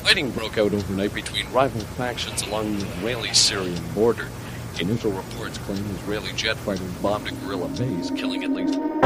Fighting broke out overnight between rival factions along the Israeli-Syrian border. Initial reports claim Israeli jet fighters bombed a guerrilla base, killing at least